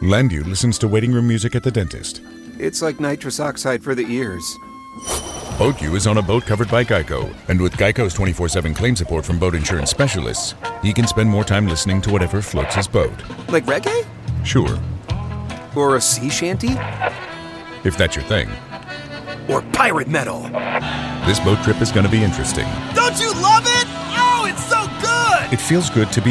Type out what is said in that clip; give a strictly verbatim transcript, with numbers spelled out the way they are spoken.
Landu listens to waiting room music at the dentist. It's like nitrous oxide for the ears. Boatju is on a boat covered by Geico, and with Geico's twenty-four seven claim support from boat insurance specialists, he can spend more time listening to whatever floats his boat. Like reggae? Sure. Or a sea shanty? If that's your thing. Or pirate metal? This boat trip is going to be interesting. Don't you love it? Oh, it's so good! It feels good to be